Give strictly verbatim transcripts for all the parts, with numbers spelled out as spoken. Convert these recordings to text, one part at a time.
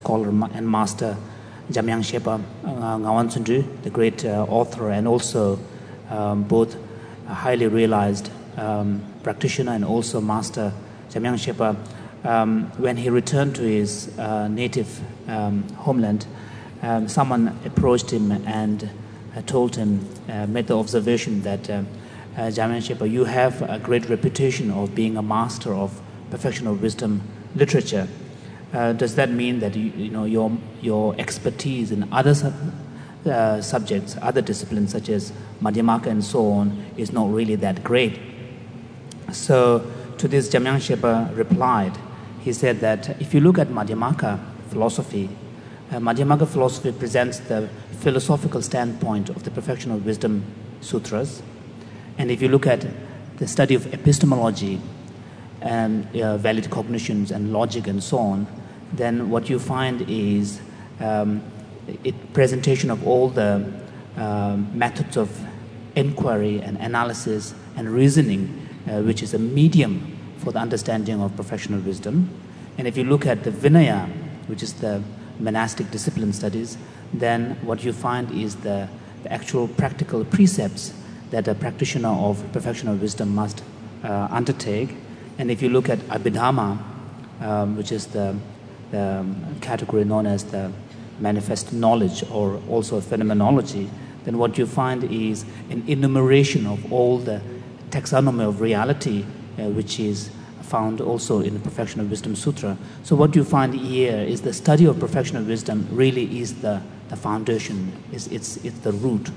scholar and master Jamyang Shepa Ngawan Sundu, the great uh, author and also um, both a highly realized um, practitioner and also master Jamyang Shepa, um, when he returned to his uh, native um, homeland, um, someone approached him and uh, told him, uh, made the observation that uh, uh, Jamyang Shepa, you have a great reputation of being a master of perfection of wisdom literature. Uh, does that mean that you, you know your your expertise in other sub, uh, subjects, other disciplines such as Madhyamaka and so on, is not really that great? So to this, Jamyang Shepa replied. He said that if you look at Madhyamaka philosophy, uh, Madhyamaka philosophy presents the philosophical standpoint of the Perfection of Wisdom Sutras, and if you look at the study of epistemology and uh, valid cognitions and logic and so on, then what you find is um, it presentation of all the uh, methods of inquiry and analysis and reasoning, uh, which is a medium for the understanding of professional wisdom. And if you look at the Vinaya, which is the monastic discipline studies, then what you find is the, the actual practical precepts that a practitioner of professional wisdom must uh, undertake. And if you look at Abhidhamma, um, which is the, the category known as the manifest knowledge or also phenomenology, then what you find is an enumeration of all the taxonomy of reality, uh, which is found also in the Perfection of Wisdom Sutra. So what you find here is the study of Perfection of Wisdom really is the, the foundation, it's, it's, it's the root.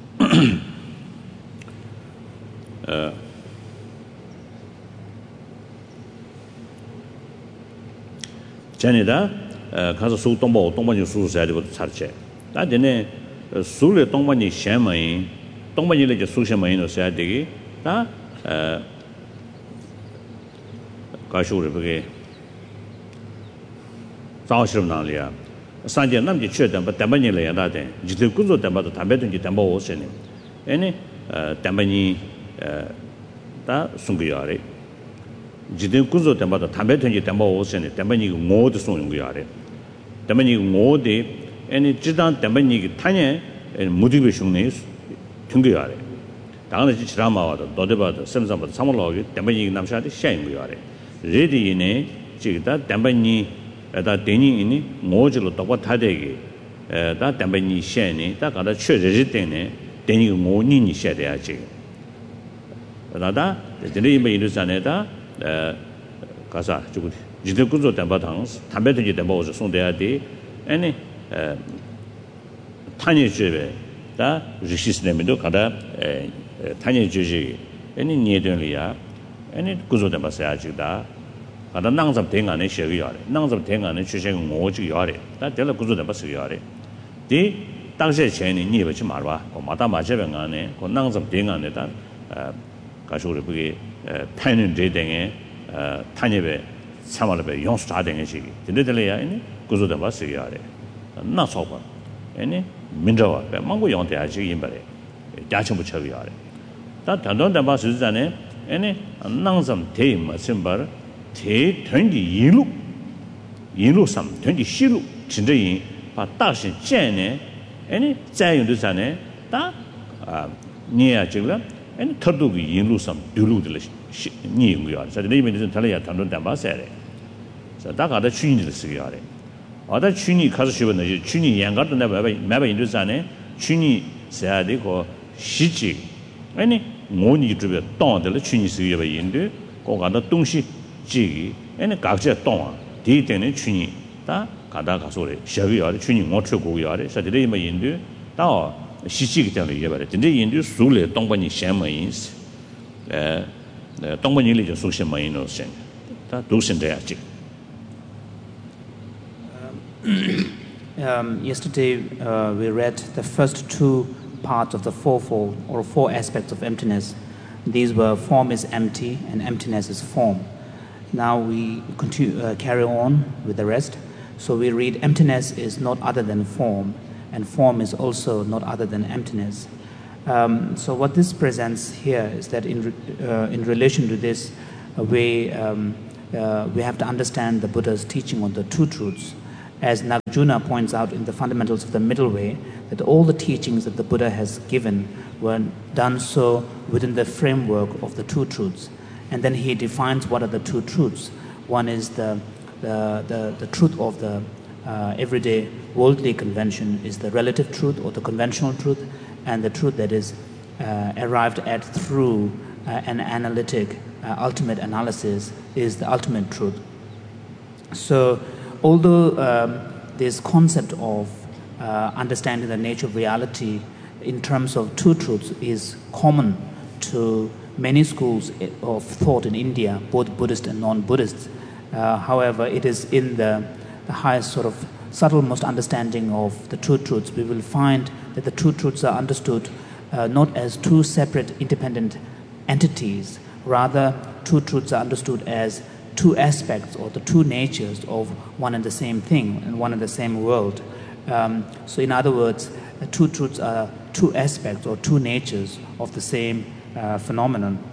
uh. Janida, 가서 수 동보 동반이 수수해야 살체. 나전에 수를 동반이 샤마인 동반이를 저 수샤마인으로 써야 되기. 다 어 가쇼를 보게 자오시름 나리아. 산제 남지 최단 바 담반이를 해야 돼. 지들 군조 담바도 담배든지 담바 오세네. 에네 어 담반이 어다 숨겨야래. 지든 군조 담바도 담배든지 담바 오세네. 담반이 모두 숨겨야래. 담반이 모두 에네 지단 담반이 타냐 무디베 슝네 퉁겨야래. 당연히 지라마와도 너데바도 셈삼바도 삼월로기 담반이 남샤데 샤인고야래. 레디네 지다 담반이 에다 데니니 모질로 똑바 타데기 에다 담반이 샤니 다 가다 최저지 때네 데니 모니니 샤데야지. 나다 데니메 이르산에다 에 가사 주고 지들 군조 담바당 담배든지 담바 오서 송대야디 아니 에 타니 주베 다 리시스네미도 가다 에 타니 주지 아니 니에들이야 아니 군조 담바사야지다 가다 낭점 대안에 셔야래 낭점 대안에 주생 모지 야래 다 될라 군조 담바서야래 디 당시 전에 니버지 말봐 고마다 마제병안에 고 낭점 대안에다 가쇼를 그게 패는 데등에 타니베 참말베 용수 다 되는 시기 근데들이야 아니 구조도 봤어야 돼 나서봐 아니 민저와 망고 용대야지 임바래 야청 붙여야 다 단단한 바스잖아요 아니 낭점 대임 심바 대 전기 일루 일루 삼 전기 시루 진짜인 바 다신 젠네 아니 자연도잖아요 다아 니야 지금 아니 터두기 일루 삼 둘루들 니고요. 자, 내면에서 달라야 단돈 담바세래. 자, 다가다 춘이를 쓰게 하래. 어다 춘이 가서 쉬었네. 춘이 양가도 내가 매번 인도산에 춘이 써야 되고 시지. 아니, 모니 주변 동들 춘이 쓰게 봐 인도. 거가다 동시 지기. 아니, 각자 동. 뒤에는 춘이 다 가다 가서래. 셔요. 춘이 못 쳐고요. 하래. 자, 내면 인도 다 시지기 때문에 얘 말해. 근데 인도 수레 동반이 샤마인스. 에 동반일이 좀 소심마이노 생. 다 도신돼야지. Um, yesterday uh, we read the first two parts of the fourfold or four aspects of emptiness. These were form is empty and emptiness is form. Now we continue uh, carry on with the rest. So we read emptiness is not other than form, and form is also not other than emptiness. Um, so what this presents here is that in re uh, in relation to this, uh, we um, uh, we have to understand the Buddha's teaching on the two truths, as Nagarjuna points out in the Fundamentals of the Middle Way, that all the teachings that the Buddha has given were done so within the framework of the two truths. And then he defines what are the two truths. One is the, the, the, the truth of the uh, everyday worldly convention is the relative truth or the conventional truth, and the truth that is uh, arrived at through uh, an analytic uh, ultimate analysis is the ultimate truth. So although um, this concept of uh, understanding the nature of reality in terms of two truths is common to many schools of thought in India, both Buddhist and non-Buddhist, uh, however, it is in the, the highest sort of subtlemost understanding of the two truths, we will find that the two truths are understood uh, not as two separate independent entities, rather two truths are understood as two aspects or the two natures of one and the same thing and one and the same world. Um, so in other words, the two truths are two aspects or two natures of the same uh, phenomenon.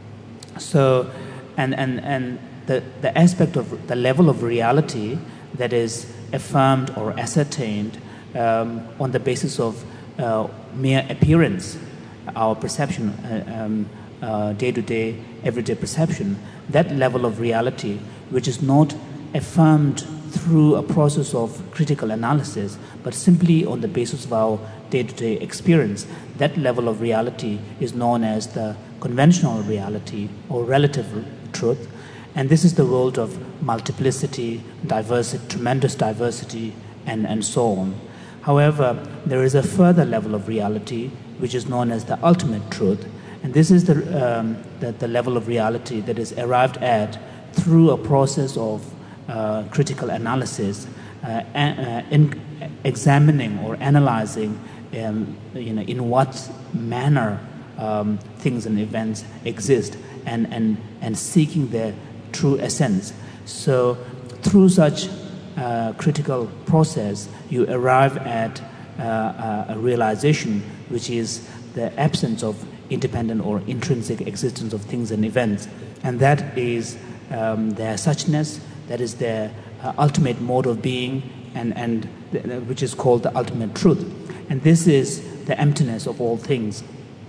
So, and, and, and the, the aspect of the level of reality that is affirmed or ascertained um, on the basis of uh, mere appearance, our perception, uh, um, uh, day-to-day, everyday perception, that level of reality, which is not affirmed through a process of critical analysis, but simply on the basis of our day-to-day experience, that level of reality is known as the conventional reality or relative truth. And this is the world of multiplicity, diversity, tremendous diversity, and, and so on. However, there is a further level of reality which is known as the ultimate truth. And this is the, um, the, the level of reality that is arrived at through a process of uh, critical analysis, uh, uh, in examining or analyzing um, you know, in what manner um, things and events exist, and, and, and seeking their true essence. So through such uh, critical process, you arrive at uh, a realization which is the absence of independent or intrinsic existence of things and events, and that is um, their suchness, that is their uh, ultimate mode of being, and, and th- which is called the ultimate truth. And this is the emptiness of all things.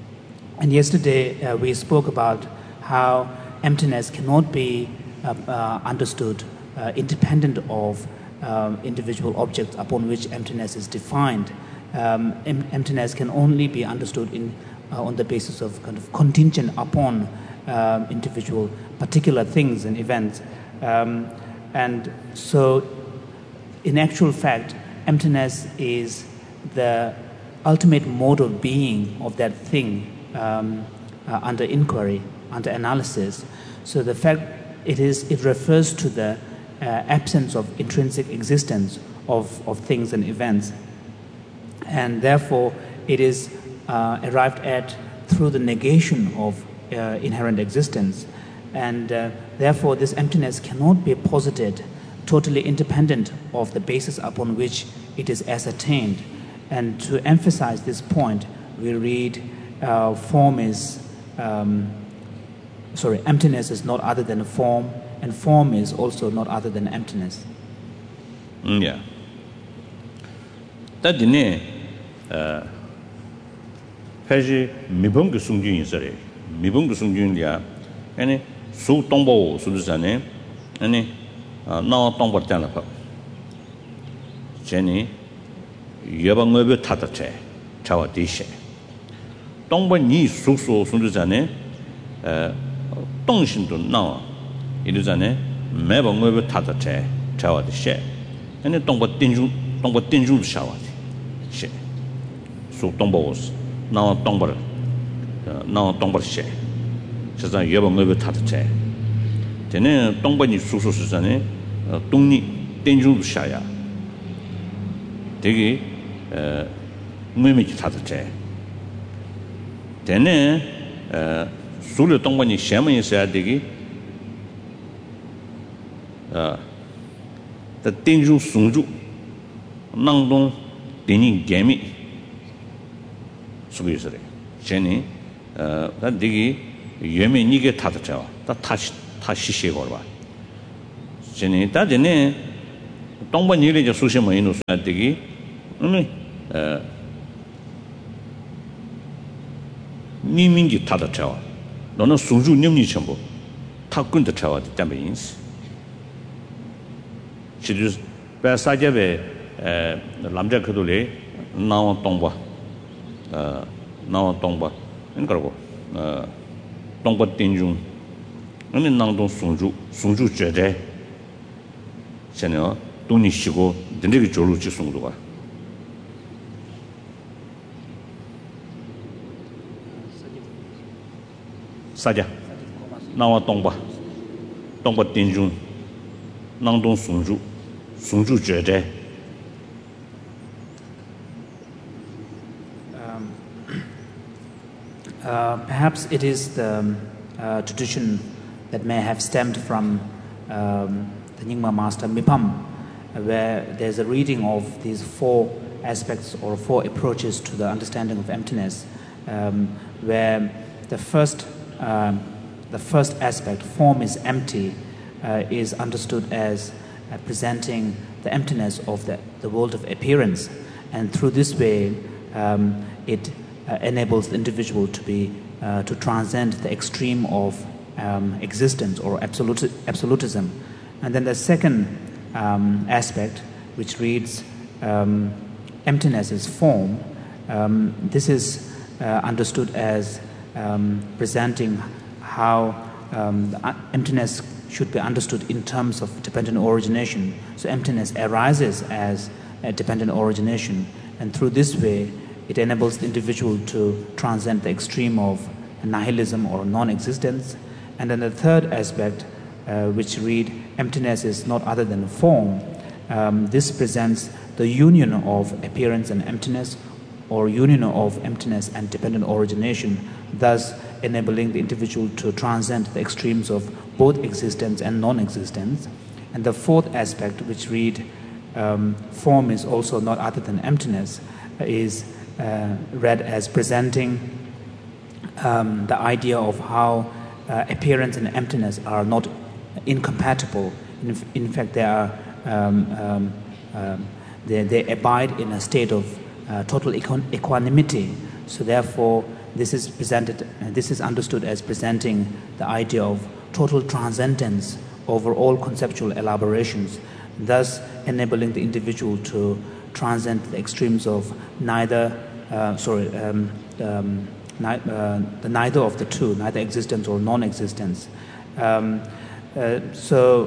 And yesterday uh, we spoke about how emptiness cannot be uh, uh, understood uh, independent of uh, individual objects upon which emptiness is defined. Um, em- emptiness can only be understood in uh, on the basis of kind of contingent upon uh, individual particular things and events. Um, and so, in actual fact, emptiness is the ultimate mode of being of that thing um, uh, under inquiry, under analysis. So the fact it is, it refers to the uh, absence of intrinsic existence of, of things and events. And therefore, it is uh, arrived at through the negation of uh, inherent existence. And uh, therefore, this emptiness cannot be posited totally independent of the basis upon which it is ascertained. And to emphasize this point, we read uh, form is, um, sorry, emptiness is not other than a form, and form is also not other than emptiness. Mm, yeah. That dine, uh, Paji Mibung Sungjun is a Mibung Sungjun, yeah, any so tombo, Suzanne, any now tombo telapa. Jenny. 여방업에 타다체 차와 디셰 동번이 수수 순주자네 어 동신도 나와 이르자네 매방업에 타다체 차와 디셰 아니 동번 띵주 동번 띵주 샤와 셰 수 동보스 나와 동벌 나와 동벌셰 저자 여방업에 타다체 되네 동번이 수수 수자네 동니 띵주 샤야 되게 어 무미지 타다체 되네 어 술을 동반이 샤면이 있어야 되기 어더 땡주 송주 낭동 되니 개미 수비스래 제니 어다 되기 예매 니게 타다체 다 다시 다시 시시해 봐 제니 다 되네 동반 일이 저 수십 만 인도 되기 음 어 니민기 타다 쳐 너는 수주 님니 전부 탁군도 쳐와 때문에 인스 시주 배사제베 에 남자 그들이 나와 동바 어 나와 동바 그러고 어 동바 띵중 아니 나도 수주 수주 제대 전혀 돈이 쉬고 되게 졸로 지송도가 사자 나와 동바 동바 띵중 나도 수주 수주 제대 Uh, perhaps it is the um, uh, tradition that may have stemmed from um, the Nyingma master Mipam, where there's a reading of these four aspects or four approaches to the understanding of emptiness, um, where the first, uh, the first aspect, form is empty, uh, is understood as uh, presenting the emptiness of the, the world of appearance, and through this way, um, it Uh, enables the individual to be uh, to transcend the extreme of um, existence or absolute, absolutism. And then the second um, aspect, which reads um, emptiness is form, um, this is uh, understood as um, presenting how um, the emptiness should be understood in terms of dependent origination. So emptiness arises as a dependent origination, and through this way it enables the individual to transcend the extreme of nihilism or non-existence. And then the third aspect, uh, which read, emptiness is not other than form. Um, this presents the union of appearance and emptiness, or union of emptiness and dependent origination, thus enabling the individual to transcend the extremes of both existence and non-existence. And the fourth aspect, which read, um, form is also not other than emptiness, uh, is Uh, read as presenting um, the idea of how uh, appearance and emptiness are not incompatible. In, in fact, they are um, um, um, they, they abide in a state of uh, total equ- equanimity. So, therefore, this is presented. Uh, this is understood as presenting the idea of total transcendence over all conceptual elaborations, thus enabling the individual to transcend the extremes of neither, uh, sorry, um, um, ni- uh, the neither of the two, neither existence or non-existence. Um, uh, so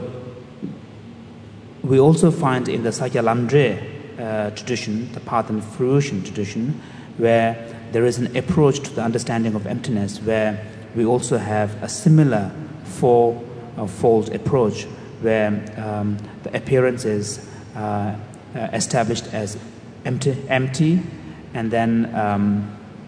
we also find in the Sakya Lamdre uh, tradition, the path and fruition tradition, where there is an approach to the understanding of emptiness, where we also have a similar four-fold uh, approach, where um, the appearance is uh, Uh, established as empty, empty, and then um,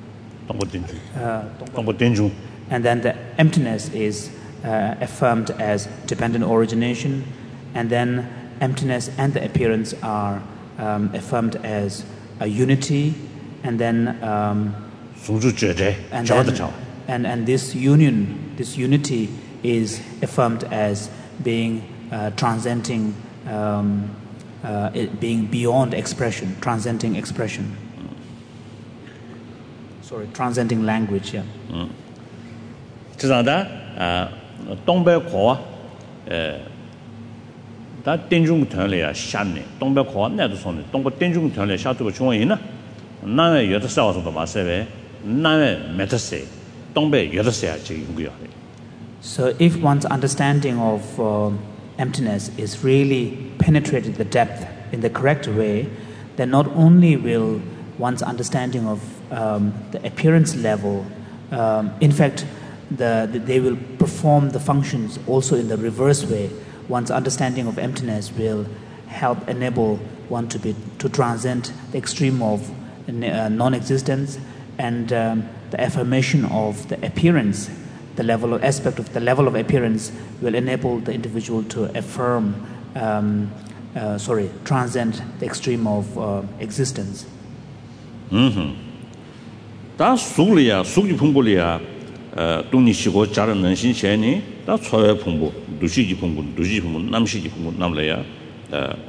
uh, and then the emptiness is uh, affirmed as dependent origination, and then emptiness and the appearance are um, affirmed as a unity, and then um, and, then, and and this union, this unity is affirmed as being uh, transcending. Um, Uh, it being beyond expression, transcending expression. Mm. Sorry, transcending language, yeah. Mm. 这样的啊，东北话，呃，但电中团里啊，下呢，东北话那都说呢，东北电中团里下这个情况呢，那有的时候说的嘛，是呗，那没得谁，东北有的时候就用不了的。 So if one's understanding of uh, emptiness is really penetrated the depth in the correct way, then not only will one's understanding of um, the appearance level, um, in fact, the, the, they will perform the functions also in the reverse way. One's understanding of emptiness will help enable one to be to transcend the extreme of uh, non-existence, and um, the affirmation of the appearance. The level of aspect of the level of appearance will enable the individual to affirm, um, uh, sorry, transcend the extreme of uh, existence. Mm-hmm. 다 속리야, 속이 풍부리야. 어, 동니시고 자른 능신체니 다 초회 풍부, 두시지 풍부, 두시 풍부, 남시지 풍부 남래야. 어,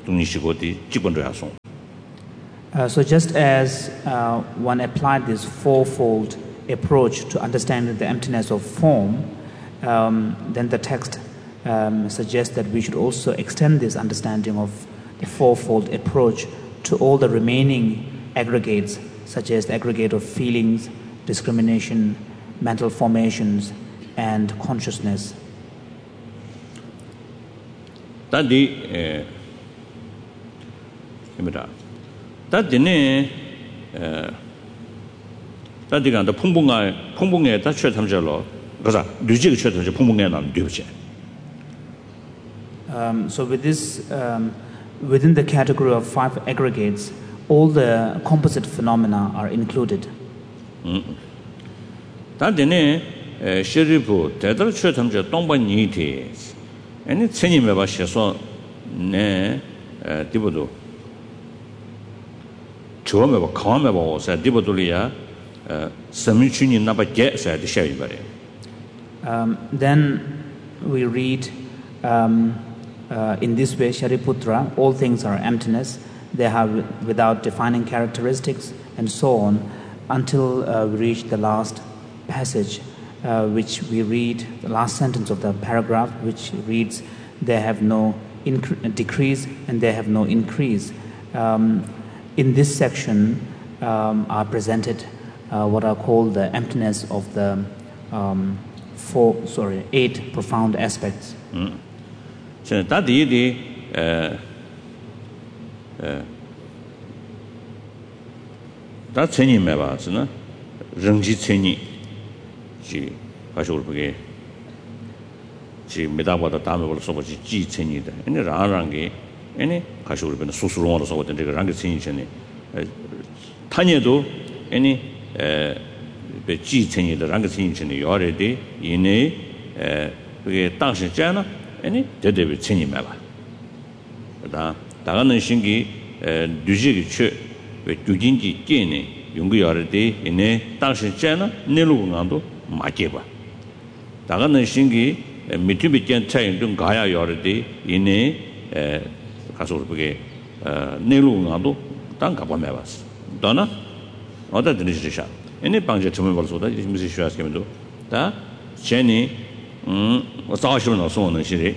Uh, so just as uh, one applied this fourfold approach to understanding the emptiness of form, um, then the text um, suggests that we should also extend this understanding of the fourfold approach to all the remaining aggregates, such as the aggregate of feelings, discrimination, mental formations, and consciousness. That the that the uh that the the 풍붕아 풍붕에 다 최탐절로 그래서 류직 최탐절 풍붕에 난 되지. Um so with this um within the category of five aggregates, all the composite phenomena are included. 음. 다데네 시리부 대들 최탐절 동반이티 아니 천님에 봐셔서 네 디보도 처음에 봐 강함에 봐서 디보도리아 서민춘이 나밖에 사야 되셔야 말이에요. Um then we read um uh, in this way Shariputra, all things are emptiness, they have without defining characteristics and so on until uh, we reach the last passage uh, which we read the last sentence of the paragraph which reads they have no incre- decrease and they have no increase. Um, in this section um, are presented uh, what are called the emptiness of the um, four sorry eight profound aspects. 자, 다디디 에 에 다 천님에 봐서는 정지 천이 지 가셔올 보게 지 메다보다 다음에 벌써 보지 지 천이다. 근데 라랑 게 아니 가셔올 보는 소수로로 써고 된 그 랑게 천이 전에 타녀도 아니 에지 천이다 랑게 천이 전에 요래데 이내 에 그게 당시 잖아 아니 대대비 천이 매봐. 그다 다가는 신기 에 뉴지기 최 규진지 깨네 용구여르데 이내 당시 잖아 내로강도 마게봐. 다가는 신기 미투비견 차이 좀 가야 여르데 이내 에 가서 보게 어 내로강도 땅 가봐 매봤어. 너나 어디 들으시죠? 이내 방제 처음에 벌써다 무슨 쉬었으면도 다 제니 음 자시는 소는 시리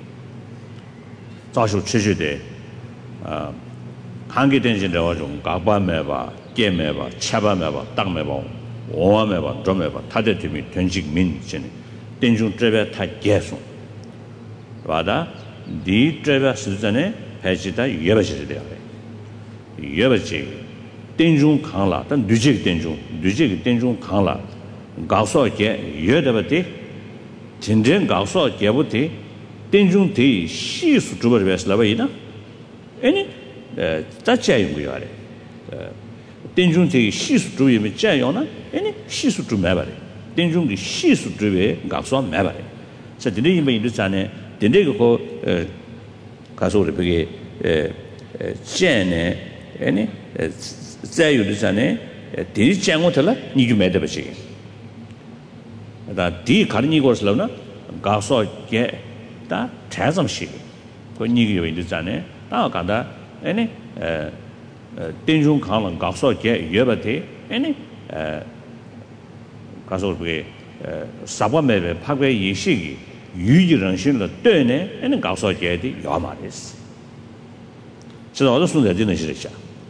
자시 취지대 아 한계 된진데 좀 가봐 매봐 깨 매봐 차봐 매봐 땅 매봐 오와 매봐 좀 매봐 타대팀이 된식 민진 된중 트레베 다 계속 와다 디 트레베 시전에 해지다 예버지 돼요 예버지 된중 강라 단 뉴직 된중 뉴직 된중 강라 가서게 예더버티 진정 가서 개부티 된중대 시수 주버를 베슬라바이나 아니 에 자체인 거야 아래 된중대 시수 주이면 짜요나 아니 시수 주 매바래 된중대 시수 주에 가서 매바래 자 근데 이면 이르잖아 근데 그거 가서 우리 그게 에 째네 아니 자유르잖아 되지 장고들라 니주 매더버지 다 디 가르니 거슬러나 가서 게다 자점시 그 니기요 있잖아요. 다 간다. 아니 에 된중 강은 가서 게 예버티 아니 에 가서 그게 사범매배 파괴 예식이 유지런신을 때네 아니 가서 게디 요마레스. 저 어느 순간 되는 시리죠.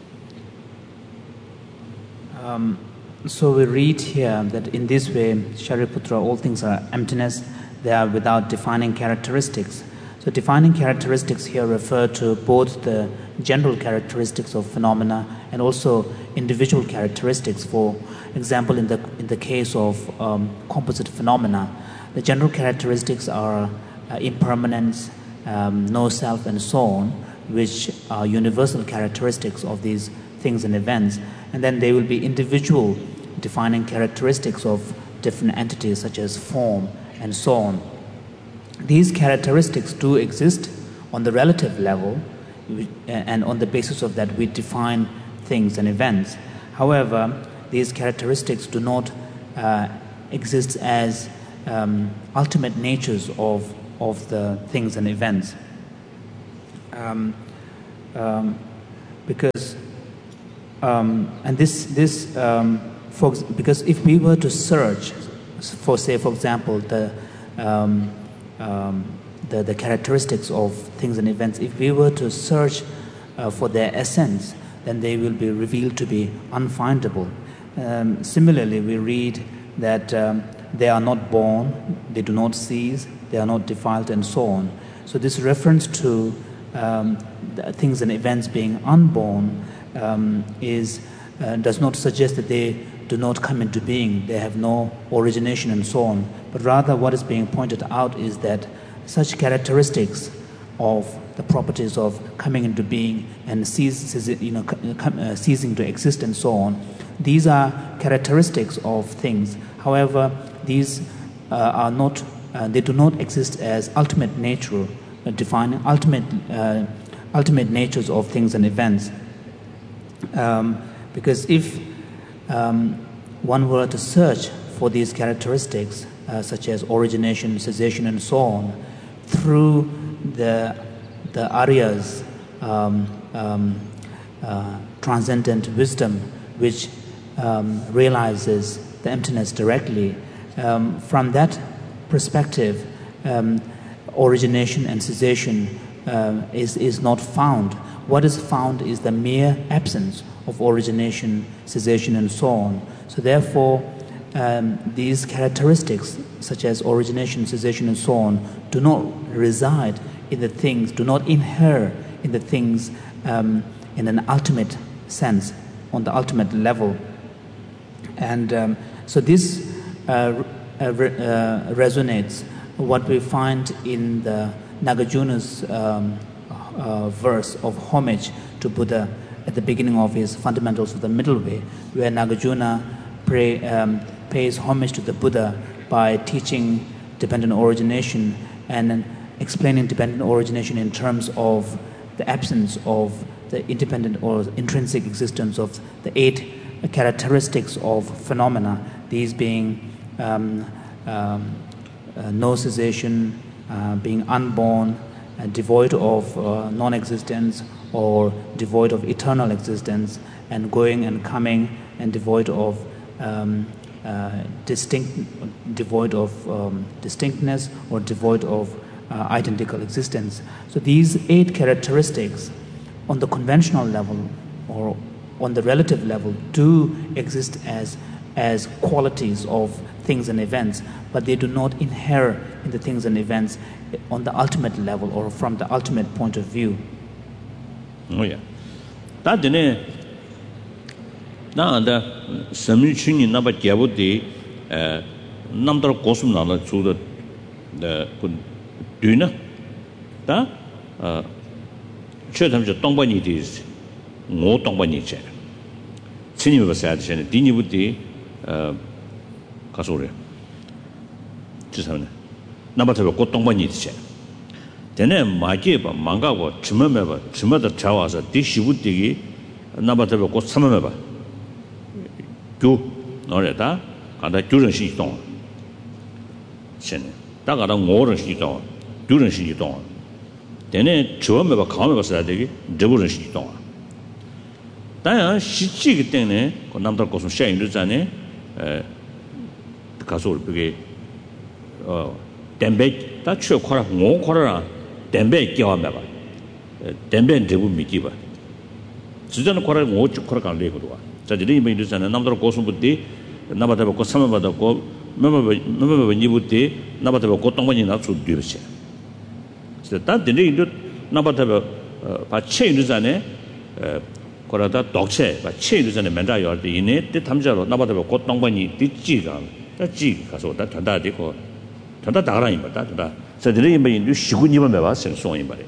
Um So we read here that in this way, Shariputra, all things are emptiness, they are without defining characteristics. So defining characteristics here refer to both the general characteristics of phenomena and also individual characteristics. For example, in the in the case of um, composite phenomena, the general characteristics are uh, impermanence, um, no self, and so on, which are universal characteristics of these things and events. And then there will be individual defining characteristics of different entities such as form and so on. These characteristics do exist on the relative level, and on the basis of that we define things and events. However, these characteristics do not uh, exist as um, ultimate natures of, of the things and events. Um, um, because um, and this this um, for, because if we were to search for, say, for example, the um, um, the, the characteristics of things and events, if we were to search uh, for their essence, then they will be revealed to be unfindable. Um, similarly, we read that um, they are not born, they do not cease, they are not defiled, and so on. So this reference to um, things and events being unborn um, is uh, does not suggest that they do not come into being, they have no origination and so on. But rather what is being pointed out is that such characteristics of the properties of coming into being and cease, you know, uh, ceasing to exist and so on, these are characteristics of things. However, these uh, are not, uh, they do not exist as ultimate nature, uh, defining ultimate, uh, ultimate natures of things and events. Um, because if um, one were to search for these characteristics, uh, such as origination, cessation, and so on, through the the Arya's um, um, uh, transcendent wisdom, which um, realizes the emptiness directly, um, from that perspective, um, origination and cessation uh, is is not found. What is found is the mere absence of origination, cessation, and so on. So therefore, um, these characteristics, such as origination, cessation, and so on, do not reside in the things, do not inhere in the things um, in an ultimate sense, on the ultimate level. And um, so this uh, uh, re- uh, resonates what we find in the Nagarjuna's um, uh, verse of homage to Buddha at the beginning of his Fundamentals of the Middle Way, where Nagarjuna pray, um, pays homage to the Buddha by teaching dependent origination and explaining dependent origination in terms of the absence of the independent or intrinsic existence of the eight characteristics of phenomena, these being um, um, uh, no cessation, uh, being unborn, uh, devoid of uh, non-existence, or devoid of eternal existence, and going and coming, and devoid of um, uh, distinct, devoid of um, distinctness, or devoid of uh, identical existence. So these eight characteristics, on the conventional level or on the relative level, do exist as as qualities of things and events, but they do not inhere in the things and events on the ultimate level or from the ultimate point of view. Oh yeah. That dene na anda sami chuni na ba gyabu de eh namdar kosum na la chu de de kun duna ta eh che tam je tongba ni de ngo tongba ni che chini ba sa de ne di ni bu de eh ka so re chi sa ne na ba ta ko tongba ni de che 되네 마게바 망가고 치매매바 치매다 자와서 디시부디기 나바다베 고 참매매바 교 너래다 간다 주른시 동 신네 다가다 오른시 동 주른시 동 되네 저매바 가매바 써야 되기 저부른시 동 다야 시치기 때문에 그 남들 고수 샤인도 전에 에 가서 그게 어 댐베 다 추어 코라 오 코라 댐베 끼워매 봐. 댐베 대부 미기 봐. 지전 코라 오 코라 간 레고도 와. 자들이 뭐 이러잖아. 남들 고수부터 나바다 고 삼바다 고 뭐뭐 뭐뭐 니부터 나바다 고 동반이 나 주드르시. 그래서 다 되네 이도 나바다 바 체이르잖아. 에 코라다 독체 바 체이르잖아. 맨다 요할 때 이네 때 탐자로 나바다 고 동반이 뒤지가. 다지 가서 다 단다 되고 단다 다라인 봐. 다 저들이 뭐 인도 시군이만 매봐 생송이 말이에요.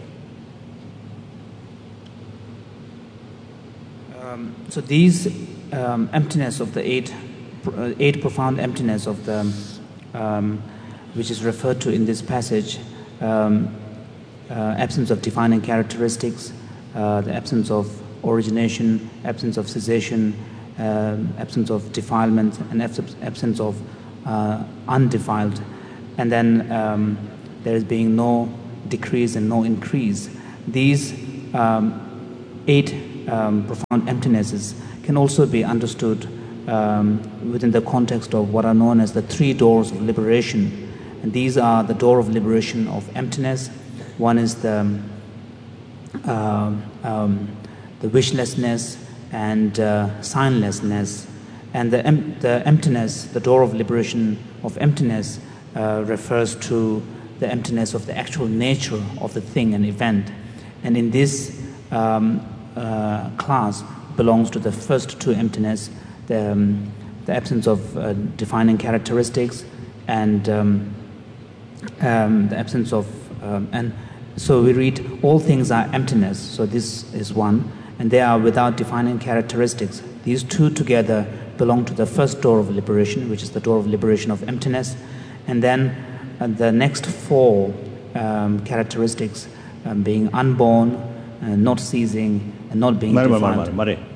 Um, so these um, emptiness of the eight, uh, eight profound emptiness of the, um, which is referred to in this passage, um, uh, absence of defining characteristics, uh, the absence of origination, absence of cessation, uh, absence of defilement, and absence of uh, undefiled, and then um, there is being no decrease and no increase. These um, eight um, profound emptinesses can also be understood um, within the context of what are known as the three doors of liberation. And these are the door of liberation of emptiness. One is the, uh, um, the wishlessness and uh, signlessness. And the, em the emptiness, the door of liberation of emptiness, uh, refers to the emptiness of the actual nature of the thing and event. And in this um, uh, class belongs to the first two emptiness, the, um, the absence of uh, defining characteristics and um, um, the absence of, um, and so we read, all things are emptiness. So this is one, and they are without defining characteristics. These two together belong to the first door of liberation, which is the door of liberation of emptiness. And then uh, the next four um, characteristics um, being unborn, uh, not ceasing, and not being defiled.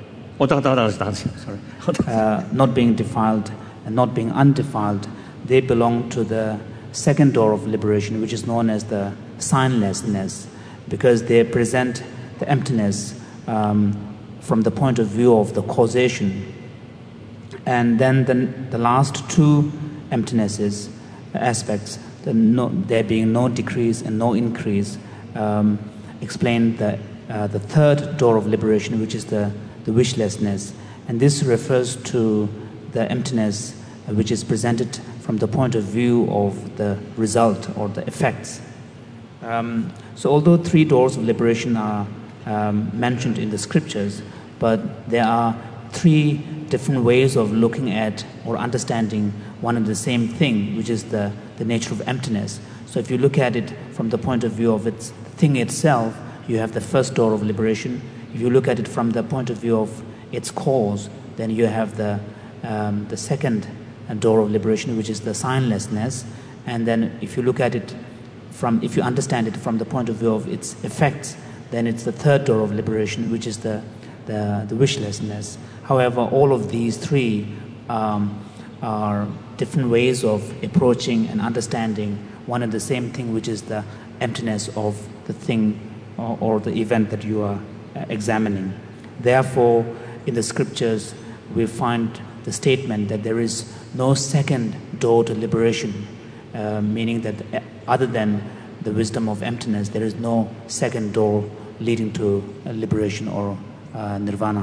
uh, not being defiled and not being undefiled, they belong to the second door of liberation, which is known as the signlessness, because they present the emptiness um, from the point of view of the causation. And then the, the last two emptinesses, aspects, the no, there being no decrease and no increase, um, explain the, uh, the third door of liberation, which is the, the wishlessness. And this refers to the emptiness uh, which is presented from the point of view of the result or the effects. Um, so although three doors of liberation are um, mentioned in the scriptures, but there are three different ways of looking at or understanding one and the same thing, which is the, the nature of emptiness. So if you look at it from the point of view of its thing itself, you have the first door of liberation. If you look at it from the point of view of its cause, then you have the, um, the second door of liberation, which is the signlessness. And then if you look at it from, if you understand it from the point of view of its effects, then it's the third door of liberation, which is the, the, the wishlessness. However, all of these three um, are different ways of approaching and understanding one and the same thing, which is the emptiness of the thing or, or the event that you are uh, examining. Therefore, in the scriptures, we find the statement that there is no second door to liberation, uh, meaning that other than the wisdom of emptiness, there is no second door leading to uh, liberation or uh, nirvana.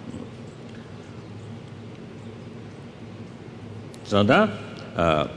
So that uh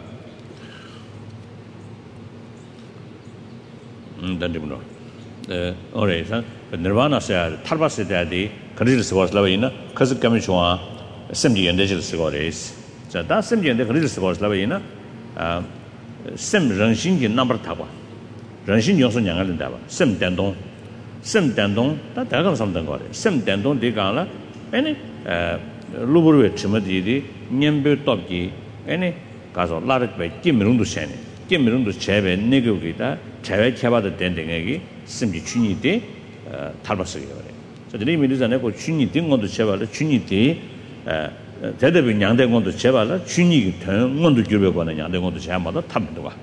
mm uh alright, so nirvana say thalbas daddy kadil scores lavina cuz commission simji and digital scores. So that simji and the kadil scores lavina uh sim rangxin ji number taba rangxin yongsu nyangal ndaba sim dandong sim dandong ta daga samdang gore sim dandong de gala any uh luburwe chimadi di nyembe topji any 가서 라르베 김명도 셴네 김명도 제베 내고기다 제외 개발의 된댕에기 심지 춘이데 탈바스게 그래. 저들이 미리잖아요. 그 춘이 된 것도 제발로 춘이데 에 대대비 양된 것도 제발로 춘이 된 것도 교배관의 양된 것도 제마다 탑니다 봐.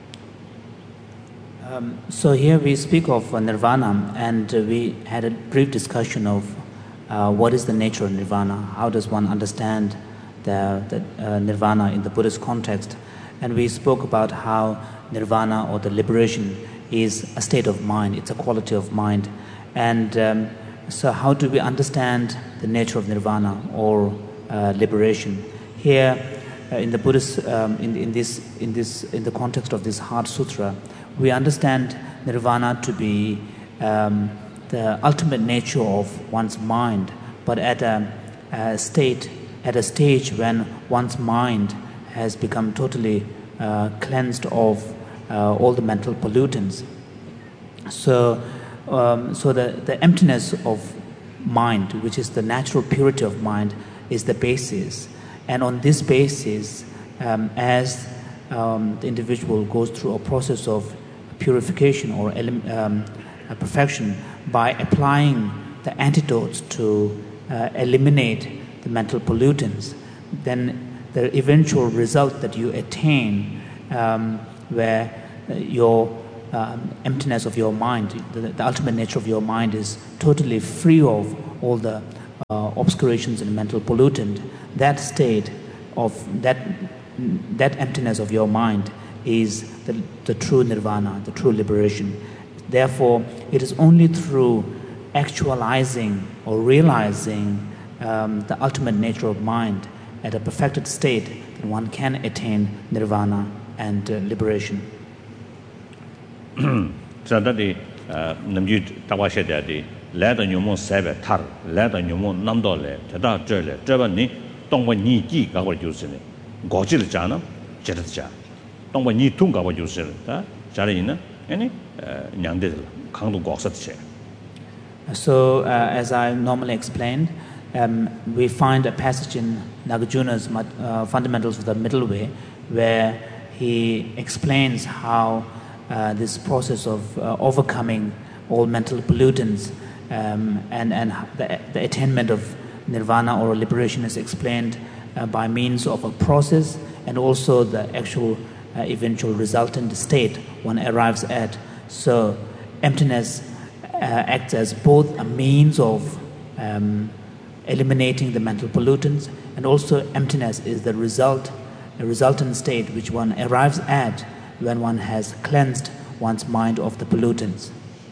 Um, so here we speak of uh, nirvana, and uh, we had a brief discussion of uh, what is the nature of nirvana, how does one understand the, the uh, nirvana in the Buddhist context. And we spoke about how nirvana or the liberation is a state of mind, it's a quality of mind. And um, so how do we understand the nature of nirvana or uh, liberation? Here uh, in the Buddhist, um, in, in, this, in, this, in the context of this Heart Sutra, we understand nirvana to be um, the ultimate nature of one's mind, but at a, a state, at a stage when one's mind has become totally uh, cleansed of uh, all the mental pollutants. So, um, so the, the emptiness of mind, which is the natural purity of mind, is the basis. And on this basis, um, as um, the individual goes through a process of purification or um, perfection by applying the antidotes to uh, eliminate the mental pollutants, then the eventual result that you attain, um, where your um, emptiness of your mind, the, the ultimate nature of your mind is totally free of all the uh, obscurations and mental pollutant, that state of that that emptiness of your mind is the, the true nirvana, the true liberation. Therefore, it is only through actualizing or realizing um, the ultimate nature of mind at a perfected state that one can attain nirvana and uh, liberation. So that the namju tawashe de la da nyumo sebe tar la da nyumo namdo le tada zhe le zhe ba ni dong ba ni ji ga wo jiu shi ne go ji le jia ne jie de jia dong ba ni tung ga wo jiu shi le da jia le ne ani nyang de kang du go sa de. So, uh, as I normally explained, um, we find a passage in Nagarjuna's uh, Fundamentals of the Middle Way where he explains how uh, this process of uh, overcoming all mental pollutants um, and, and the, the attainment of nirvana or liberation is explained uh, by means of a process and also the actual uh, eventual resultant state one arrives at. So, emptiness Uh, acts as both a means of um, eliminating the mental pollutants, and also emptiness is the result, a resultant state which one arrives at when one has cleansed one's mind of the pollutants.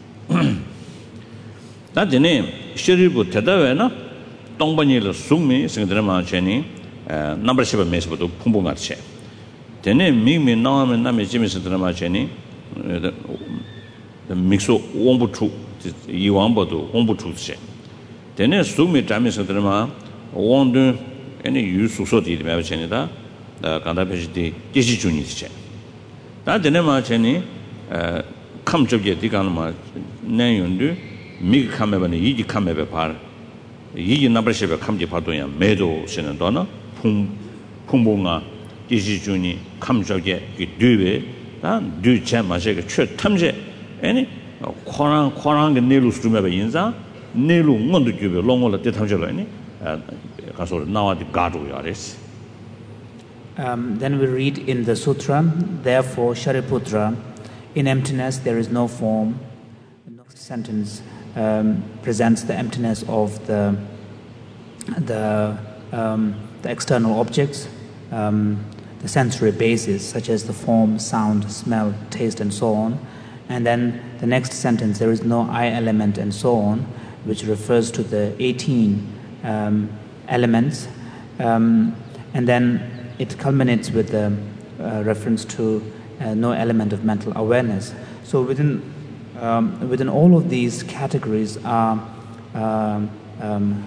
That the name Shiribu Tadavena, Tongbani Sumi, Singdrama Cheni, number seven Mesbo to Pumbungache. The name Mimi Nam and Nami Jimmy Sindrama Cheni, the Mixo Wombutu. 이왕보도 공부 출세. 되네 수미 잠에서 들으면 원도 아니 유수소들이 매버체니다. 다 간다베지디 계시 중이지. 다 되네 마체니 에 감접게 디가는 내용도 미 감매번에 이지 감매배 발. 이지 나버시베 감지 파도야 매도 쓰는 도나 풍 풍봉아 계시 중이 감접게 이 뒤에 다 뒤체 마세게 최 탐제 아니 Koran Koran nelu strumebe inza nelu ngondu jube longola detamjelo ni kasor nawadi gadu yares. Um then we read in the sutra, therefore Shariputra, in emptiness there is no form. The next sentence um, presents the emptiness of the the um, the external objects, um, the sensory bases such as the form, sound, smell, taste and so on. And then the next sentence, there is no I element and so on, which refers to the eighteen um, elements. Um, and then it culminates with the uh, reference to uh, no element of mental awareness. So within um, within all of these categories are um, um,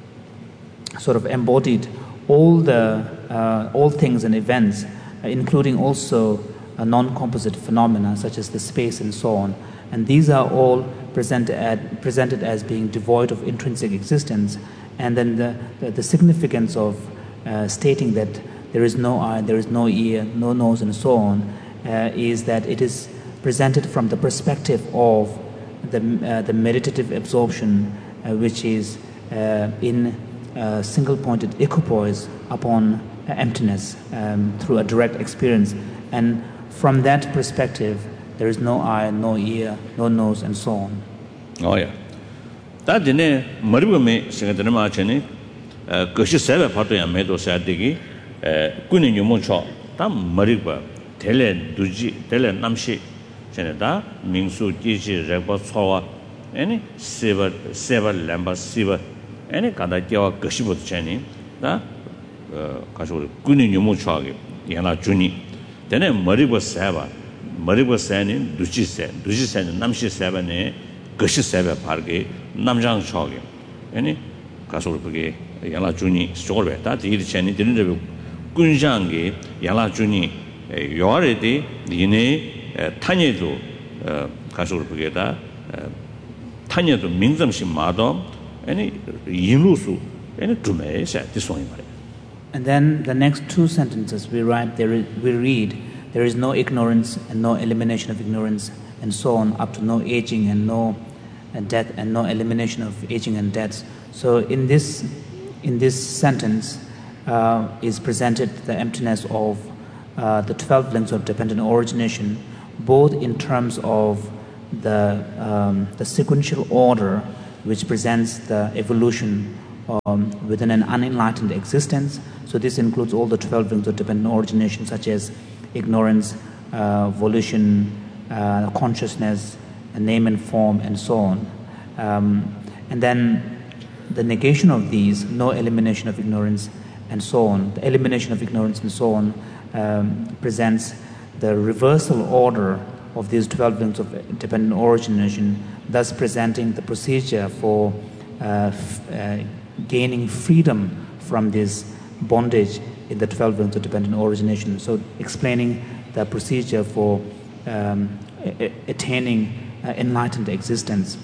sort of embodied all the uh, all things and events, uh, including also a non-composite phenomena such as the space and so on, and these are all presented at, presented as being devoid of intrinsic existence. And then the, the, the significance of uh, stating that there is no eye, there is no ear, no nose and so on uh, is that it is presented from the perspective of the, uh, the meditative absorption uh, which is uh, in uh, single-pointed equipoise upon uh, emptiness um, through a direct experience. And from that perspective, there is no eye, no ear, no nose, and so on. Oh yeah. That dine maribu me singadana ma chene kashi sebe pato ya medo sa digi kuni nyumo cho ta mariba tele duji tele namshi chene da mingsu jiji rekba chowa any seba seba lamba siba any kada jawa kashi bot chene da kashi kuni nyumo cho ge yana juni. Then maribu seba maribu sani duji se duji sani namshi seba ne kashi seba parge namjang choge any kasur page yala juni sorbe that is chani didn't kunjangi yala juni yore de yine tanyedo kasur page da tanyedo minzamshi mado any yinusu any tume sa disoni. And then the next two sentences we write, there is, we read, there is no ignorance and no elimination of ignorance and so on, up to no aging and no and death and no elimination of aging and death. So in this in this sentence uh, is presented the emptiness of uh, the twelve links of dependent origination, both in terms of the, um, the sequential order which presents the evolution um, within an unenlightened existence. So this includes all the twelve rings of dependent origination, such as ignorance, uh, volition, uh, consciousness, name and form, and so on. Um, and then the negation of these, no elimination of ignorance, and so on. The elimination of ignorance and so on um, presents the reversal order of these twelve rings of dependent origination, thus presenting the procedure for uh, f- uh, gaining freedom from this bondage in the twelve rings of dependent origination. So explaining the procedure for um, a- attaining uh, enlightened existence.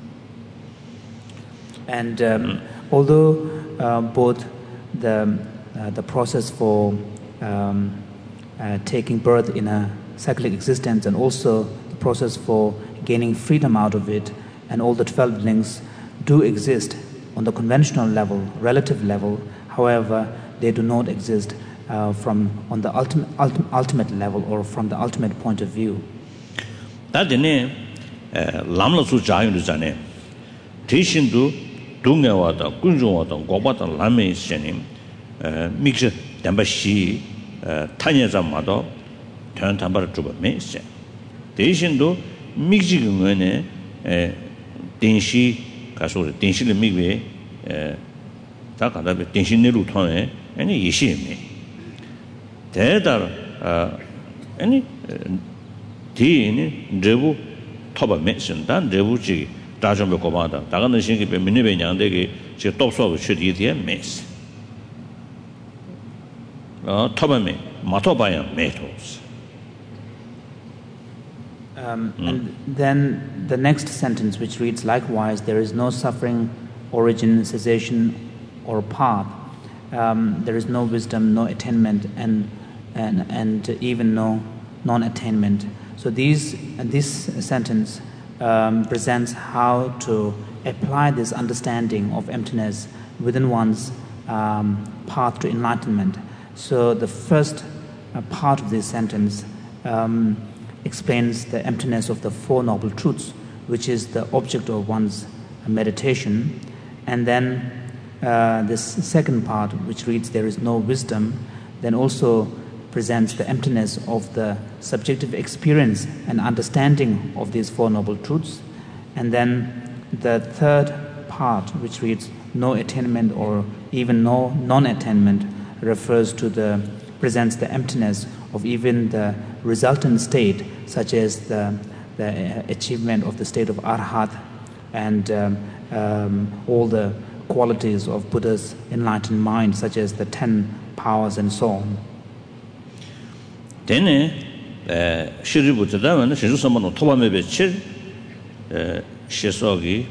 And um, although uh, both the, uh, the process for um, uh, taking birth in a cyclic existence and also the process for gaining freedom out of it, and all the twelve links do exist on the conventional level, relative level, however, they do not exist uh, from on the ultimate, ultimate, ultimate level or from the ultimate point of view. That lamla su jayun zane tishindu dunga wada kunjung wada gobata lame shenim mix damba shi tanya zamado tan tambar juba me se tishindu mix ngene denshi kaso denshi le migwe ta kada be denshi ne lu thone ani yishi me 대달 아니 디니 레부 토바 메신다 레부지 다좀 고마다 다가는 신기 민네베 냥데게 제 톱소고 슈디디에 메스 어 토바메 마토바야 메토스. Um, and then the next sentence, which reads, likewise, there is no suffering, origin, cessation, or path. Um, there is no wisdom, no attainment, and and and even no non-attainment. So these this sentence um, presents how to apply this understanding of emptiness within one's um, path to enlightenment. So the first uh, part of this sentence um, explains the emptiness of the Four Noble Truths, which is the object of one's meditation. And then uh, this second part, which reads, there is no wisdom, then also presents the emptiness of the subjective experience and understanding of these Four Noble Truths. And then the third part, which reads, no attainment or even no non-attainment, refers to the, presents the emptiness of even the resultant state, such as the, the achievement of the state of Arhat and um, um, all the qualities of Buddha's enlightened mind, such as the ten powers and so on. Dene shiribu tadama na shiru samano tobame bechir shesogi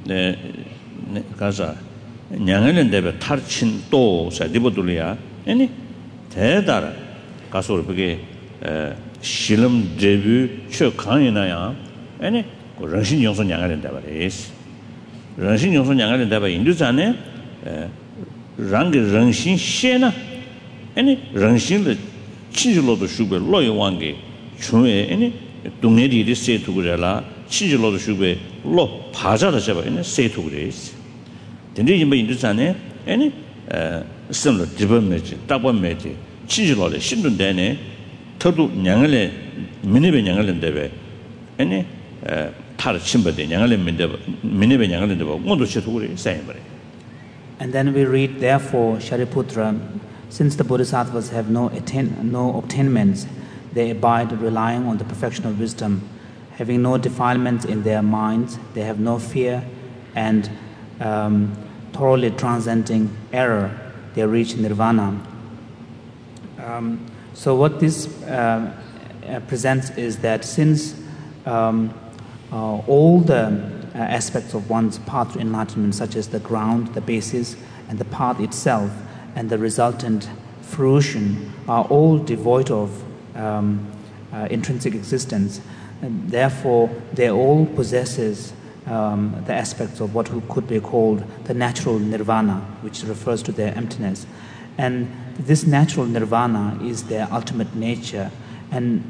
kaza nyangelen debe tarchin to sa dibodulia eni 대달 가서 그게 실험 데뷔 초 강이나야 아니 그 런신 용선 양아는 데바레스 런신 용선 양아는 데바 인도자네 랑게 런신 셰나 아니 런신의 친절로도 슈베 로이왕게 중에 아니 동네들이 세투그래라 친절로도 슈베 로 바자다 제바 아니 세투그레스 근데 이제 인도자네 아니 similar development development 친절로래 신dun데네 더도 냥을에 미네베 냥을인데베 아니 타르 침버데 냥을에 민데 미네베 냥을인데 뭐도 쳐두고래 사이버래. And then we read, therefore, Shariputra, since the bodhisattvas have no attain, no obtainments, they abide relying on the perfection of wisdom, having no defilements in their minds, they have no fear, and um, thoroughly transcending error, they reach nirvana. Um, so what this uh, uh, presents is that since um, uh, all the uh, aspects of one's path to enlightenment, such as the ground, the basis, and the path itself, and the resultant fruition, are all devoid of um, uh, intrinsic existence, and therefore they all possesses Um, the aspects of what could be called the natural nirvana, which refers to their emptiness. And this natural nirvana is their ultimate nature. And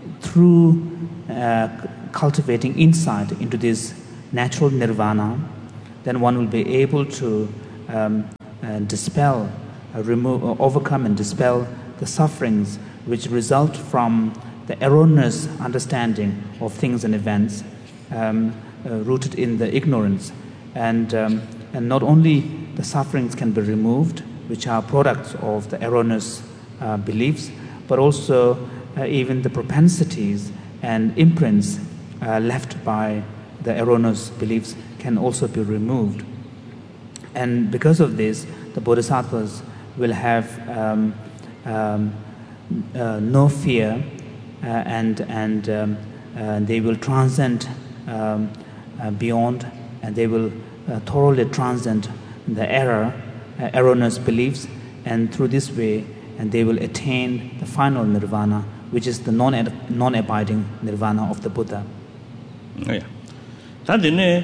through uh, cultivating insight into this natural nirvana, then one will be able to um, uh, dispel, uh, remove, uh, overcome and dispel the sufferings which result from the erroneous understanding of things and events um, uh, rooted in the ignorance. And, um, and not only the sufferings can be removed, which are products of the erroneous uh, beliefs, but also uh, even the propensities and imprints uh, left by the erroneous beliefs can also be removed. And because of this, the bodhisattvas will have um, um, uh, no fear, uh, and, and um, uh, they will transcend um, uh, beyond, and they will uh, thoroughly transcend the error, uh, erroneous beliefs, and through this way, and they will attain the final nirvana, which is the non non-abiding nirvana of the Buddha. Yeah. Tadine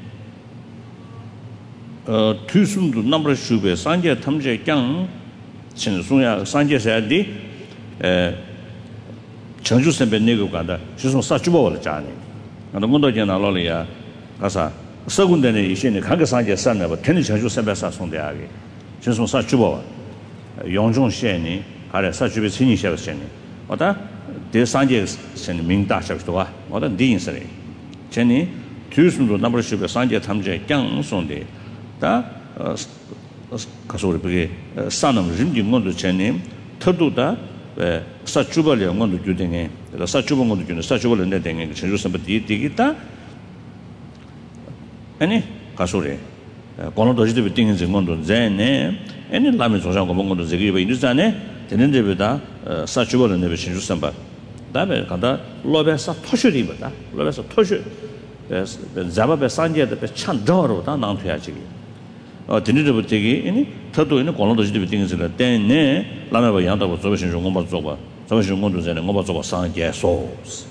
uh tusumdu number shube sanje thamje kyang chin sunya sanje sadi uh changju sembe nego gada shuso sa chubo wala jani ngado ngondo jena lo ya kasa sagunde ne ishine kanga sanje sanna ba teni changju sembe sa sonde age shuso sa chubo yongjong sheni hare sa chube chini sha sheni oda de sanje sen ming da sha sto wa oda din sare cheni tusumdu number shube sanje thamje kyang sonde 다 가서 우리 산업 림지 건도 전에 터도다 사주벌 영원도 주den에 사주벌 건도 주는 사주벌 내 되는 전주 선배디 되겠다 아니 가서래 권도 지도 되는 건도 전에 아니 라면 조장 거 먹는 저기 왜 인도산에 되는 데보다 사주벌 내 전주 선배 다음에 간다 로베사 토슈리보다 로베사 토슈 자바베 산제데 찬더로 다 나한테야지 어 드니르부 되기 이니 터도 있는 권도도 지도 되는지라 때네 라마바 양다고 저버신 좀 공부 좀 봐. 저버신 공부 전에 공부 좀 상계 소스.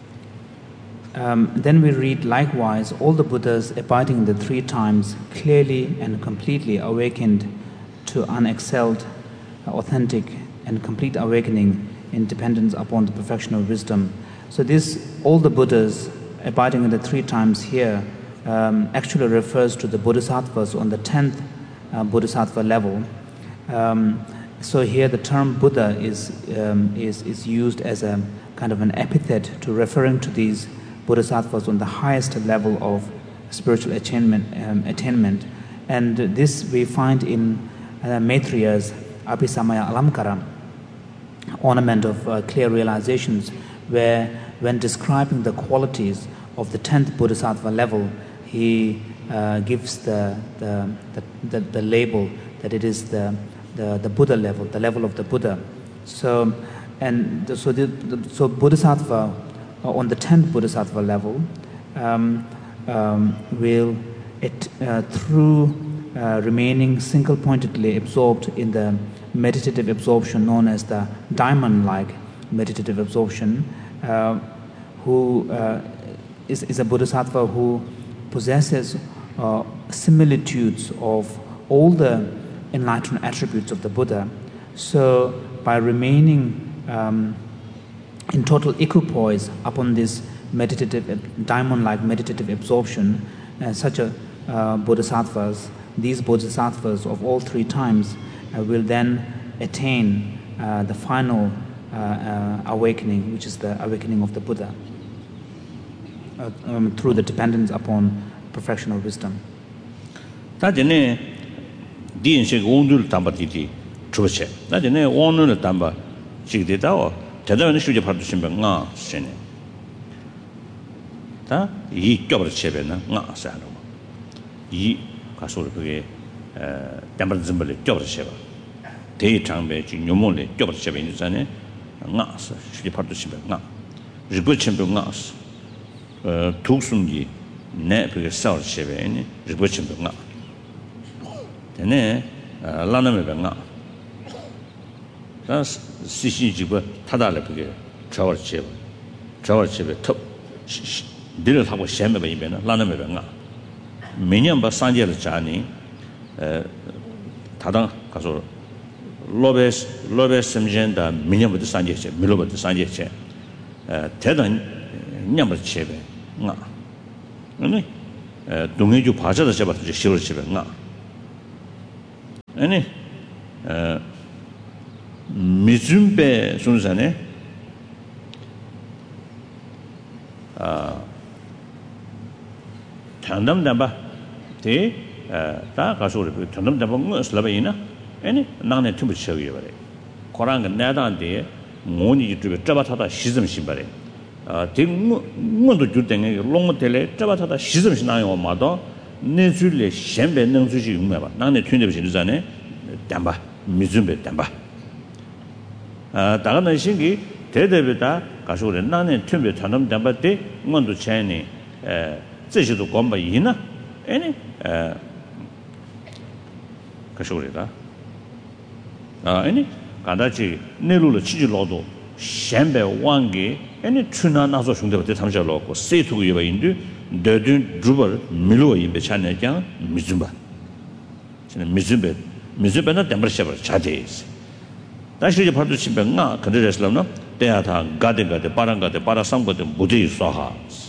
Um then we read likewise all the Buddhas abiding in the three times clearly and completely awakened to unexcelled, authentic and complete awakening in dependence upon the perfection of wisdom. So this all the Buddhas abiding in the three times here Um, actually refers to the bodhisattvas on the tenth uh, bodhisattva level. Um, so here the term Buddha is, um, is, is used as a kind of an epithet to referring to these bodhisattvas on the highest level of spiritual attainment. Um, attainment. And this we find in uh, Maitriya's Abhisamaya Alamkara, ornament of uh, clear realizations, where when describing the qualities of the tenth bodhisattva level, he uh, gives the the, the the the label that it is the the the Buddha level, the level of the Buddha. So and the, so the, the so bodhisattva on the tenth bodhisattva level um, um, will it uh, through uh, remaining single-pointedly absorbed in the meditative absorption known as the diamond-like meditative absorption, uh, who uh, is is a bodhisattva who possesses uh, similitudes of all the enlightened attributes of the Buddha. So by remaining um, in total equipoise upon this meditative, diamond-like meditative absorption, uh, such a uh, bodhisattvas, these bodhisattvas of all three times uh, will then attain uh, the final uh, uh, awakening, which is the awakening of the Buddha. Uh, um, through the dependence upon perfection of wisdom. 다전에 디인식 온들 담바디디 주체. 다전에 온을 담바 지기다오. 대단한 수제 받을 수 있는 거 세네. 다이 껴버 체베나 나 사노. 이 가서 그게 에 담바 좀벌 껴버 체바. 대이 장배 지 요mol에 껴버 체베 있잖아요. 나 수제 받을 수 있는 나. 리고 챔베 나. 어 독순기 내 그게 싸울 시베니 리버친 병아 되네 라나메 병아 다 시시지고 타달래 그게 저월 집 저월 집에 톱 늘을 하고 셴메 이면은 라나메 병아 매년 바 산제를 자니 에 다당 가서 로베스 로베스 심젠다 매년부터 산제체 밀로부터 산제체 에 대단 냠을 쳬베 nga 아니 동해 주 바자다 잡아서 실을 쳬베 nga 아니 어 미준베 순산에 아 장담담바 대다 가서를 장담담바 슬라바이나 아니 나네 틈을 쳐요 버래 고랑은 내다한테 모니 유튜브 잡아타다 시즘 신발에 아 대문도 줄때 롱모텔에 잡아타다 시즘 신나요 마도 내줄래 셴베 능수지 용매봐 나네 튠데비 신자네 담바 미준베 담바 아 다가는 신기 대대비다 가서를 나네 튠베 장담 담바때 문도 차이니 에 제시도 권바 이나 아니 에 가서리다 아 아니 간다지 내로를 치질로도 셴베 왕게 아니 추나 나서 중대부터 잠자로고 세투고 예바인데 더든 주벌 밀로 임베 차내장 미준바 저는 미준베 미준베나 담버셔버 차데스 다시 이제 바로 집행나 그들에서는 대하다 가데가데 바랑가데 바라상거데 무대 쏴하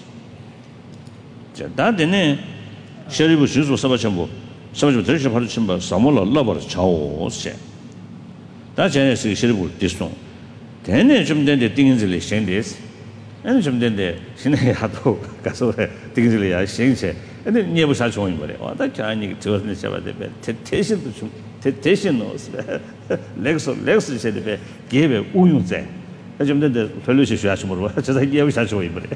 자 다데네 셔리부 주소 서바첨부 서바첨부 들으시 바로 침바 사몰라 러버 차오세 다제네스 셔리부 디스톤 대네 좀 된데 띵인들이 생데스 아니 좀 된데 신의 하도 가서 띵인들이 야 생세 근데 니에부 살 좋은 거래 와다 자니 저는 잡아대 대신도 좀 대신 넣었어 렉스 렉스 세대 개베 우용제 좀 된데 별로시 쉬하시 모르고 저서 니에부 살 좋은 거래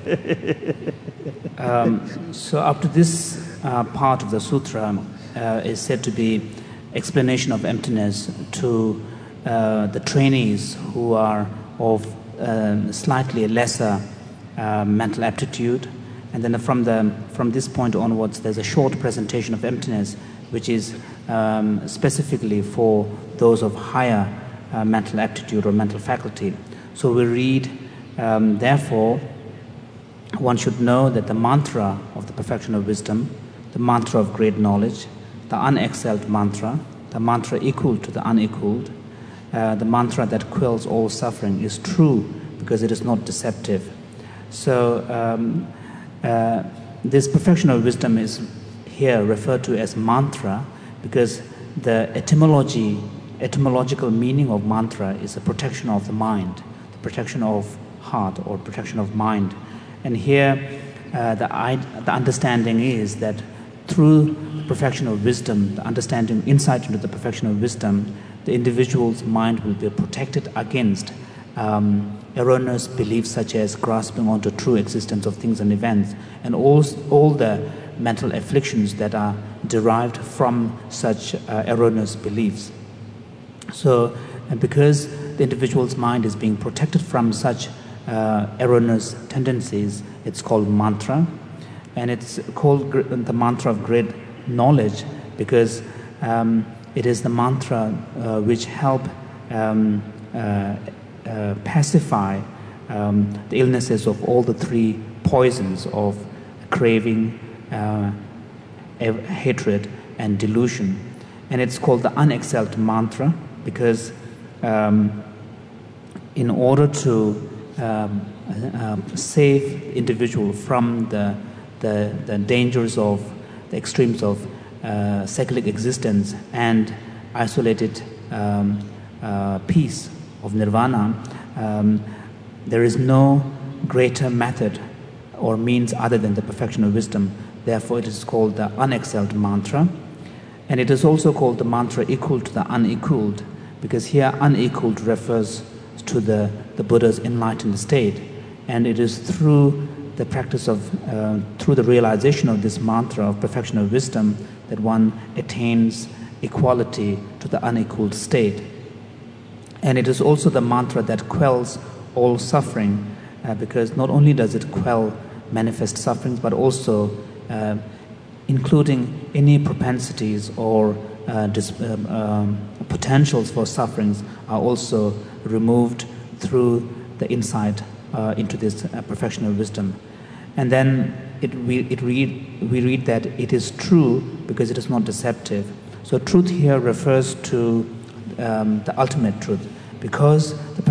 Um, so up to this uh, part of the sutra uh, is said to be explanation of emptiness to uh, the trainees who are of um, slightly lesser uh, mental aptitude, and then from the from this point onwards there's a short presentation of emptiness which is um, specifically for those of higher uh, mental aptitude or mental faculty. So we read um, therefore one should know that the mantra of the perfection of wisdom, the mantra of great knowledge, the unexcelled mantra, the mantra equal to the unequaled, uh, the mantra that quells all suffering is true because it is not deceptive. So um, uh, this perfection of wisdom is here referred to as mantra because the etymology, etymological meaning of mantra is the protection of the mind, the protection of heart or protection of mind. And here, uh, the, the understanding is that through the perfection of wisdom, the understanding, insight into the perfection of wisdom, the individual's mind will be protected against um, erroneous beliefs such as grasping onto true existence of things and events, and all, all the mental afflictions that are derived from such uh, erroneous beliefs. So, and because the individual's mind is being protected from such Uh, erroneous tendencies, it's called mantra, and it's called gr- the mantra of great knowledge because um, it is the mantra uh, which help um, uh, uh, pacify um, the illnesses of all the three poisons of craving, uh, ev- hatred, and delusion. And it's called the unexcelled mantra because um, in order to Um, uh, save the individual from the, the the dangers of the extremes of uh, cyclic existence and isolated um, uh, peace of nirvana, um, there is no greater method or means other than the perfection of wisdom. Therefore, it is called the unexcelled mantra, and it is also called the mantra equal to the unequaled, because here unequaled refers to the, the Buddha's enlightened state, and it is through the practice of, uh, through the realization of this mantra of perfection of wisdom that one attains equality to the unequaled state. And it is also the mantra that quells all suffering, uh, because not only does it quell manifest sufferings, but also uh, including any propensities or uh, dis- um, um, potentials for sufferings are also removed through the insight uh, into this uh, perfection of wisdom. And then it, we, it read, we read that it is true because it is not deceptive. So truth here refers to um, the ultimate truth, because the perfection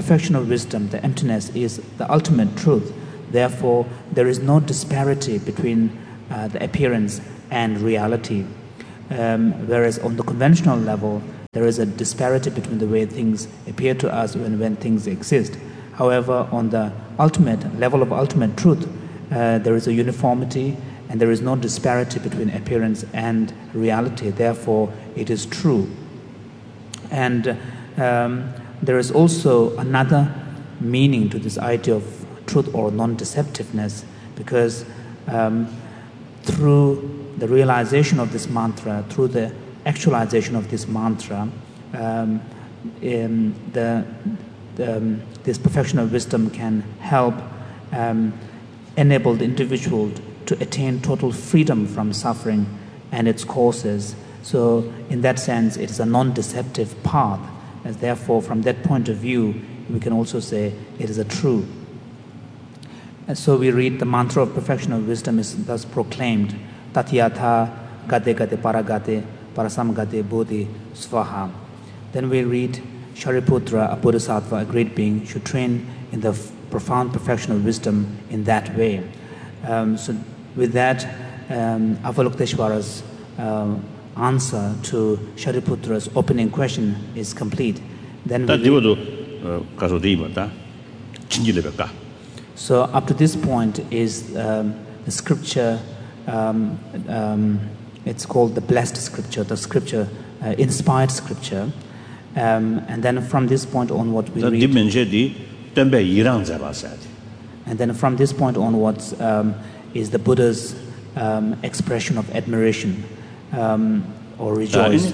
perfection of wisdom, the emptiness, is the ultimate truth. Therefore, there is no disparity between uh, the appearance and reality. Um, whereas on the conventional level, there is a disparity between the way things appear to us when, when things exist. However, on the ultimate level of ultimate truth, uh, there is a uniformity and there is no disparity between appearance and reality. Therefore, it is true. And um, there is also another meaning to this idea of truth or non-deceptiveness, because um, through the realization of this mantra, through the actualization of this mantra, um, in the, the, um, this perfection of wisdom can help um, enable the individual to attain total freedom from suffering and its causes. So in that sense, it is a non-deceptive path, and therefore from that point of view, we can also say it is a true. And so we read the mantra of perfection of wisdom is thus proclaimed, Tatyatha Gate Gate Paragate Parasam Gate Bodhi Svaha. Then we read Shariputra, a bodhisattva, a great being, should train in the f- profound perfection of wisdom in that way. Um, so with that, um, Avalokiteshvara's uh, answer to Shariputra's opening question is complete. Then we read, so up to this point is um, the scripture, um, um, it's called the blessed scripture, the scripture, uh, inspired scripture. Um, and then from this point onward we read, and then from this point onwards um, is the Buddha's um, expression of admiration um, or rejoice.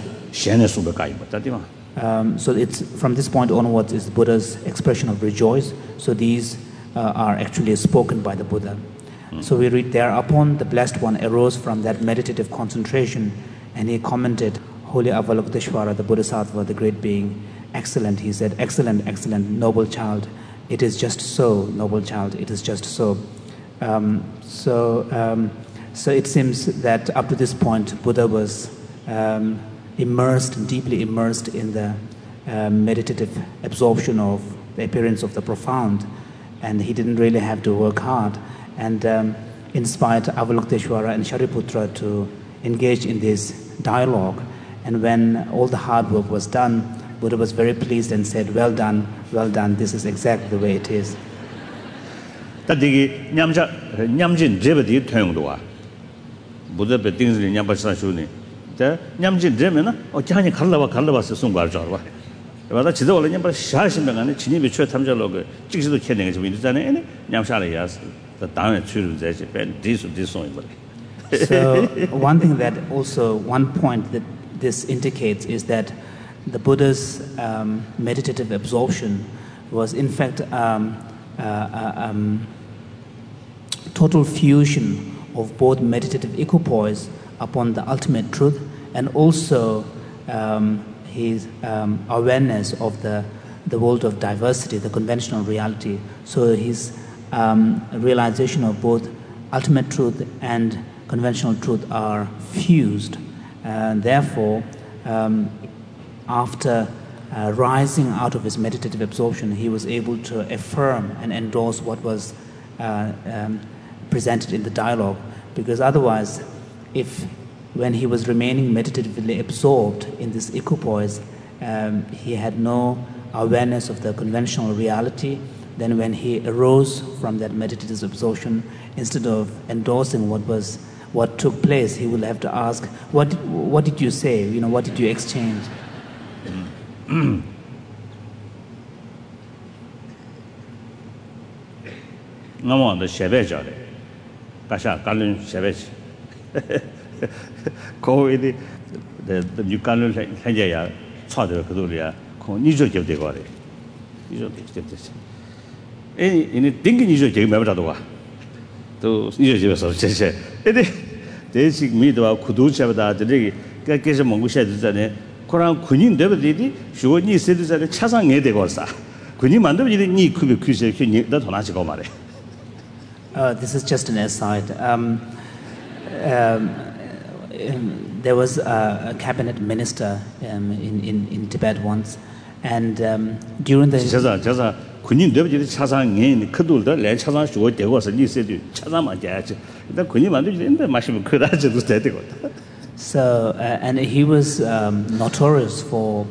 Um, so it's from this point onwards is the Buddha's expression of rejoice. So these uh, are actually spoken by the Buddha. Mm. So we read, thereupon the blessed one arose from that meditative concentration, and he commented, Holy Avalokiteshvara, the Bodhisattva, the great being, excellent, he said, excellent, excellent, noble child. It is just so, noble child, it is just so. Um, so, um, so it seems that up to this point, Buddha was um, immersed, deeply immersed in the uh, meditative absorption of the appearance of the profound, and he didn't really have to work hard, and um, inspired Avalokiteshvara and Shariputra to engage in this dialogue. And when all the hard work was done, Buddha was very pleased and said, well done, well done, this is exactly the way it is. Buddha be things in Nyambasa Shuni. The Nyamjin Demina, or Jani Kalava Kalava Sumbar Jarva. But that's all in Yamba Shashim and Chini Tamjaloga, Chisu Kenning is with any Nyamshalias, the town at Churu, this or this one. So, one thing that also, one point that this indicates is that the Buddha's um, meditative absorption was in fact um, uh, uh, um, total fusion of both meditative equipoise upon the ultimate truth and also um, his um, awareness of the, the world of diversity, the conventional reality. So his um, realization of both ultimate truth and conventional truth are fused. And therefore, um, after uh, rising out of his meditative absorption, he was able to affirm and endorse what was uh, um, presented in the dialogue, because otherwise, if when he was remaining meditatively absorbed in this equipoise, um, he had no awareness of the conventional reality, then when he arose from that meditative absorption, instead of endorsing what was what took place, he will have to ask, what did, what did you say? You know, what did you exchange? No, the Shevej. Kasha, Kalun Shevej. Ko the the new Kalun Hajaya, Father Kadulia, Ko Nijo give the body. Nijo give this. Any in a thinking Nijo gave Mavadua. To Nijo of Cheshe. They seek me to our Kuducha, the day, Kakes Mongusha, Koran Kunin Devidi, she would need citizens at Chasang Edegosa. Kunin Mando didn't need Kubi Kushi, that Honachiko Mare. Uh, this is just an aside. Um, um, um, there was a, a cabinet minister um, in, in, in Tibet once, And um, during the 자자 자자 군인 되버지 차상 게 크돌다 내 차상 쇼 되고서 니세도 차상만 돼야지. 일단 군인 만들는데 마시면 그다지도 되고. So uh, and he was um, notorious for